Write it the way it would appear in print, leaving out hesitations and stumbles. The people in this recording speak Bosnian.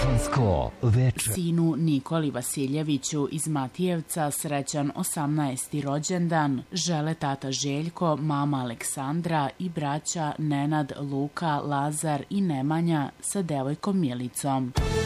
Balkansko veče. Sinu Nikoli Vasiljeviću iz Matijevca srećan 18. rođendan žele tata Željko, mama Aleksandra i braća Nenad, Luka, Lazar i Nemanja sa devojkom Milicom.